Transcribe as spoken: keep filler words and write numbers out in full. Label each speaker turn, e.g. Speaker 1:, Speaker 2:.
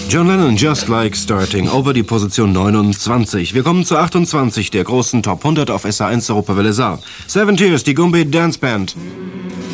Speaker 1: John Lennon, Just Like Starting Over, die Position neunundzwanzig. Wir kommen zu achtundzwanzig der großen Top hundert auf S A eins Europawelle Saar. Seven Tears, die Gumbi Dance Band.